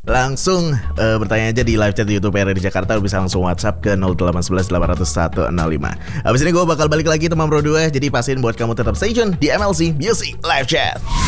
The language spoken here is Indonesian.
langsung bertanya aja di live chat YouTube RRI Jakarta. Lu bisa langsung WhatsApp ke 0811 800 165. Abis ini gue bakal balik lagi teman Bro 2. Jadi pastiin buat kamu tetap stay tune di MLC Music Live Chat.